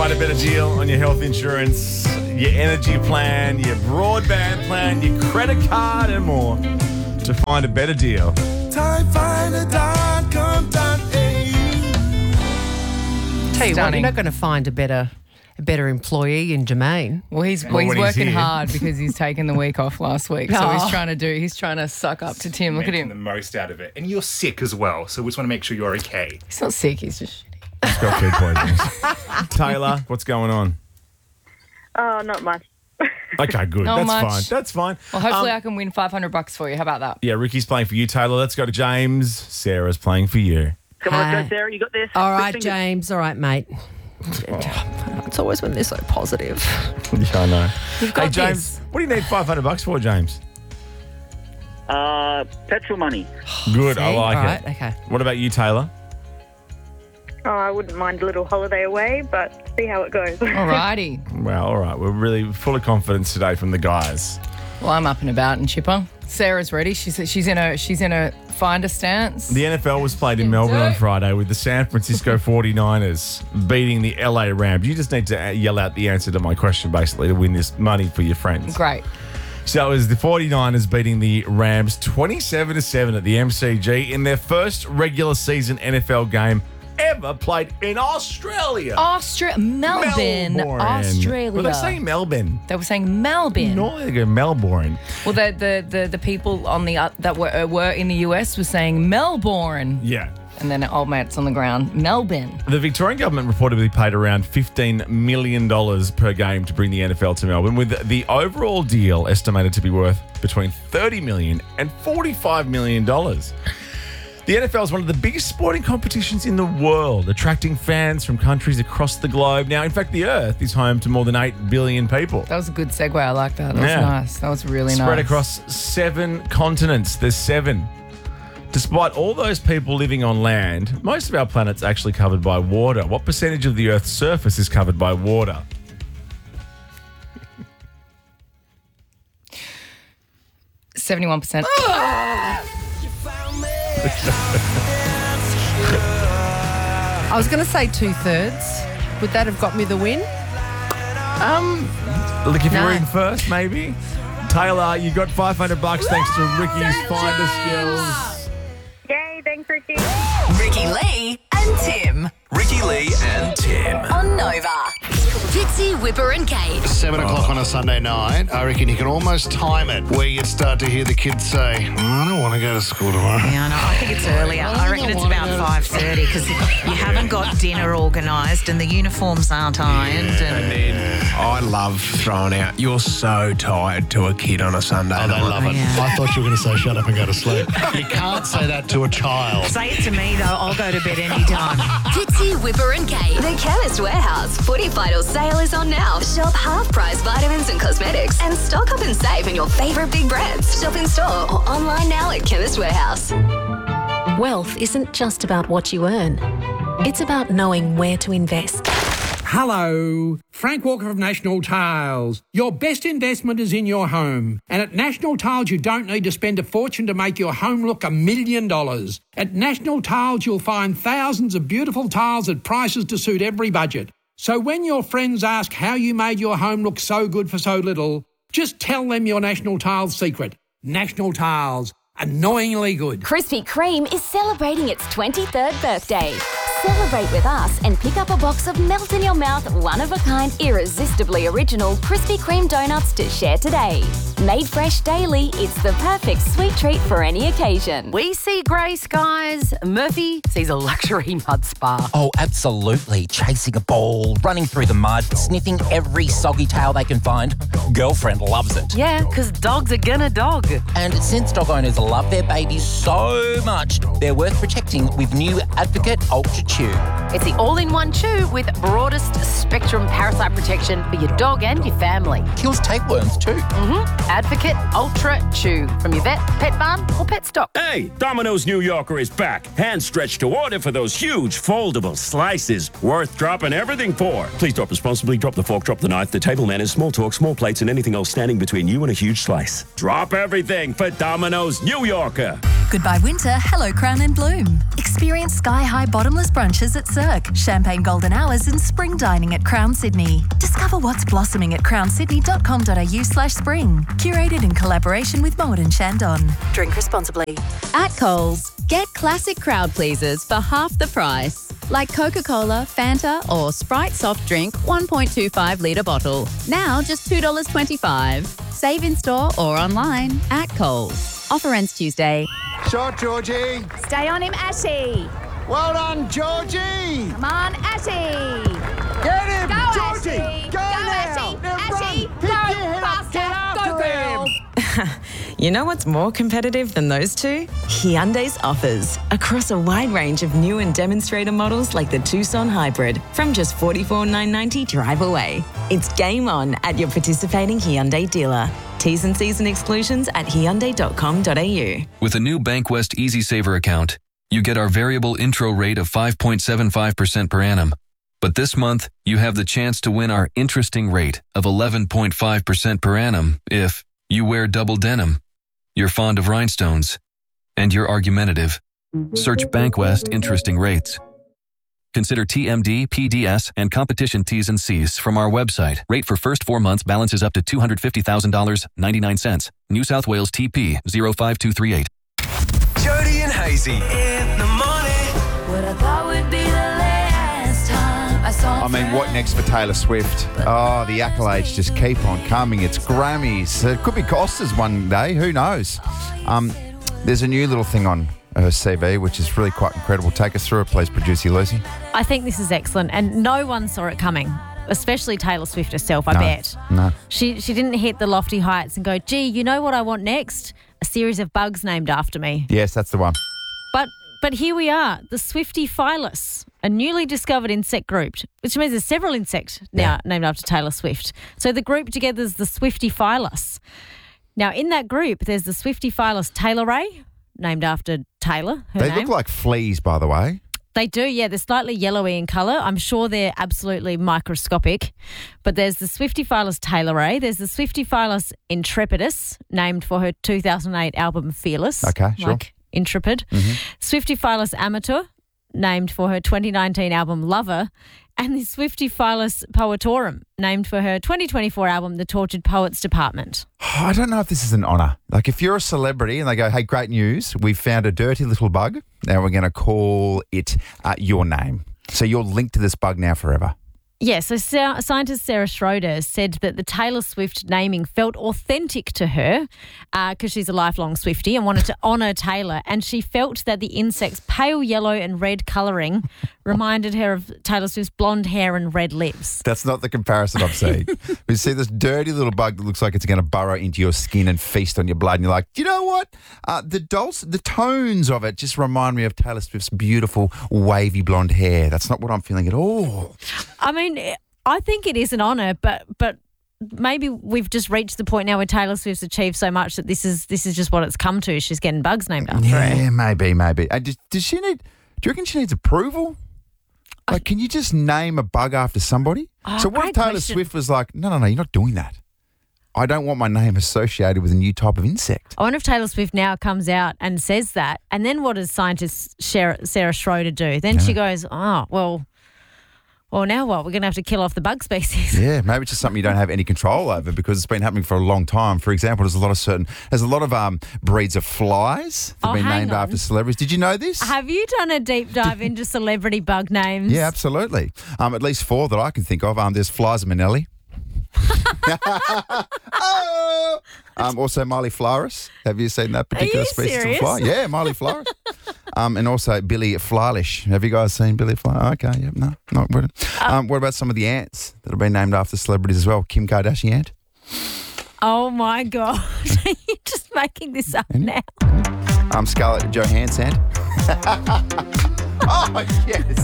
find a better deal on your health insurance, your energy plan, your broadband plan, your credit card and more. To find a better deal, timefinder.com.au. Tell you what, Stunning. you're not going to find a better employee in Jermaine. Well, he's when he's working here. hard because he's taken the week off last week. So Oh. he's trying to suck up to Tim. Look at Making the him. most out of it. And you're sick as well, so we just want to make sure you're okay. He's not sick, he's just shitty. It's got food poisoning. Taylor, what's going on? Oh, not much. Okay, good. Not That's much. fine. That's fine. Well, hopefully I can win $500 for you. How about that? Yeah, Ricky's playing for you, Taylor. Let's go to James. Sarah's playing for you. Come on, Hi. go, Sarah. You got this. All Quick right, fingers. James. All right, mate. It's always when they're so positive. Yeah, I know. You've got Hey, James, this. what do you need $500 for, James? Petrol money. Good, I See? like All right, it. okay. What about you, Taylor? Oh, I wouldn't mind a little holiday away, but see how it goes. Alrighty. Well, all right. We're really full of confidence today from the guys. Well, I'm up and about and chipper. Sarah's ready. She's in a finder stance. The NFL was played in Melbourne on Friday with the San Francisco 49ers beating the LA Rams. You just need to yell out the answer to my question, basically, to win this money for your friends. Great. So it was the 49ers beating the Rams 27-7 at the MCG in their first regular season NFL game ever played in Australia. Melbourne, Australia. Well, they say Melbourne. They were saying Melbourne. No, they go Melbourne. Well, the people on the that were in the US were saying Melbourne, Yeah. and then old mates on the ground, Melbourne. The Victorian government reportedly paid around $15 million per game to bring the NFL to Melbourne, with the overall deal estimated to be worth between $30 million and $45 million. The NFL is one of the biggest sporting competitions in the world, attracting fans from countries across the globe. Now, in fact, the Earth is home to more than 8 billion people. That was a good segue. I like that. That was Yeah. nice. That was really Spread nice. across 7 continents. There's 7. Despite all those people living on land, most of our planet's actually covered by water. What percentage of the Earth's surface is covered by water? 71%. I was going to say 2/3. Would that have got me the win? Look, if No. you're in first, maybe. Taylor, you got $500 thanks to Ricky's Finder skills. Yay, thanks, Ricky. Ricky Lee and Tim Ricky Lee and Tim. on Nova. Fitzy, Whipper and Kate. 7 o'clock on a Sunday night, I reckon you can almost time it where you'd start to hear the kids say, I don't want to go to school tomorrow. Yeah, I know. I think it's earlier. I reckon it's about 5:30 because you haven't got dinner organised and the uniforms aren't ironed. And then I love throwing out, you're so tired to a kid on a Sunday Oh, they night. love it. Yeah. I thought you were going to say shut up and go to sleep. You can't say that to a child. Say it to me though. I'll go to bed any time. Fitzy, Whipper and Kate. The Chemist Warehouse Footy Vital sale is on now. Shop half-price vitamins and cosmetics and stock up and save on your favourite big brands. Shop in store or online now at Chemist Warehouse. Wealth isn't just about what you earn. It's about knowing where to invest. Hello, Frank Walker of National Tiles. Your best investment is in your home. And at National Tiles, you don't need to spend a fortune to make your home look $1 million. At National Tiles, you'll find thousands of beautiful tiles at prices to suit every budget. So when your friends ask how you made your home look so good for so little, just tell them your National Tiles secret. National Tiles, annoyingly good. Krispy Kreme is celebrating its 23rd birthday. Celebrate with us and pick up a box of melt-in-your-mouth, one-of-a-kind, irresistibly original Krispy Kreme donuts to share today. Made fresh daily, it's the perfect sweet treat for any occasion. We see grey skies. Murphy sees a luxury mud spa. Oh, absolutely. Chasing a ball, running through the mud, sniffing every soggy tail they can find. Girlfriend loves it. Yeah, because dogs are gonna dog. And since dog owners love their babies so much, they're worth protecting with new Advocate Ultra Chew. It's the all-in-one chew with broadest spectrum parasite protection for your dog and your family. Kills tapeworms too. Advocate Ultra Chew from your vet, pet barn or pet stock. Hey, Domino's New Yorker is back. Hand stretched to order for those huge foldable slices worth dropping everything for. Please drop responsibly. Drop the fork, drop the knife, the table manners, small talk, small plates, and anything else standing between you and a huge slice. Drop everything for Domino's New Yorker. Goodbye winter, hello Crown and Bloom. Experience sky-high bottomless brunches at Cirque, champagne golden hours and spring dining at Crown Sydney. Discover what's blossoming at crownsydney.com.au/spring. Curated in collaboration with Moët and Chandon. Drink responsibly. At Coles, get classic crowd pleasers for half the price. Like Coca-Cola, Fanta or Sprite soft drink 1.25 litre bottle. Now just $2.25. Save in store or online at Coles. Offer ends Tuesday. Shot, Georgie. Stay on him, Ashy. Well done, Georgie. Come on, Ashy. Get him, Go, Georgie. Ashy. Go now. Now Ashy. run. Go, Pick your head up. faster. Get after Go, girl. him. You know what's more competitive than those two? Hyundai's offers. Across a wide range of new and demonstrator models like the Tucson Hybrid from just $44,990 drive away. It's game on at your participating Hyundai dealer. T's and C's and exclusions at Hyundai.com.au. With a new Bankwest Easy Saver account, you get our variable intro rate of 5.75% per annum. But this month, you have the chance to win our interesting rate of 11.5% per annum if you wear double denim, you're fond of rhinestones, and you're argumentative. Search Bankwest Interesting Rates. Consider TMD, PDS, and competition T's and C's from our website. Rate for first 4 months balances up to $250,000, 99 cents. New South Wales TP 05238. Jody and Hazy in the morning. What I thought would be the last time I saw. I mean, what next for Taylor Swift? Oh, the accolades just keep on coming. It's Grammys. It could be Oscars one day. Who knows? There's a new little thing on her CV, which is really quite incredible. Take us through it, please, producer Lucy. I think this is excellent, and no one saw it coming, especially Taylor Swift herself, I bet. No. She didn't hit the lofty heights and go, gee, you know what I want next? A series of bugs named after me. Yes, that's the one. But here we are, the Swiftie-Phyllis, a newly discovered insect group, which means there's several insects now named after Taylor Swift. So the group together is the Swiftie-Phyllis. Now, in that group, there's the Swiftie-Phyllis Taylorrae, named after Taylor, her They name. look like fleas, by the way. They do, yeah. They're slightly yellowy in colour. I'm sure they're absolutely microscopic. But there's the Swiftie-Phyllis Taylorrae. There's the Swiftie-Phyllis Intrepidus, named for her 2008 album Fearless. Okay, sure. Like Intrepid. Mm-hmm. Swiftie-Phyllis Amateur, named for her 2019 album Lover. And the Swiftie-Phyllis Poetorum, named for her 2024 album The Tortured Poets Department. I don't know if this is an honour. Like, if you're a celebrity and they go, hey, great news, we've found a dirty little bug. Now we're going to call it your name. So you're linked to this bug now forever. Yeah, so scientist Sarah Schroeder said that the Taylor Swift naming felt authentic to her because she's a lifelong Swiftie and wanted to honour Taylor. And she felt that the insect's pale yellow and red colouring reminded her of Taylor Swift's blonde hair and red lips. That's not the comparison I'm seeing. We see this dirty little bug that looks like it's going to burrow into your skin and feast on your blood. And you're like, you know what? The tones of it just remind me of Taylor Swift's beautiful wavy blonde hair. That's not what I'm feeling at all. I mean, I think it is an honour, but maybe we've just reached the point now where Taylor Swift's achieved so much that this is just what it's come to. She's getting bugs named after her. Yeah, maybe. Does she need? Do you reckon she needs approval? Like, can you just name a bug after somebody? So what if Taylor Swift was like, no, you're not doing that. I don't want my name associated with a new type of insect. I wonder if Taylor Swift now comes out and says that, and then what does scientist Sarah Schroeder do? Then she goes, well, now what? We're going to have to kill off the bug species. Yeah, maybe it's just something you don't have any control over because it's been happening for a long time. For example, there's a lot of breeds of flies that have been named after celebrities. Did you know this? Have you done a deep dive into celebrity bug names? Yeah, absolutely. At least 4 that I can think of. There's Flies Minnelli. Also Miley Flowers. Have you seen that particular species serious? of fly? Yeah, Miley Flowers. And also Billy Flylish. Have you guys seen Billy Fly? Okay, yeah, no, not good. What about some of the ants that have been named after celebrities as well? Kim Kardashian ant. Oh my God. Are you just making this up now? Scarlett Johansson ant. Oh, yes.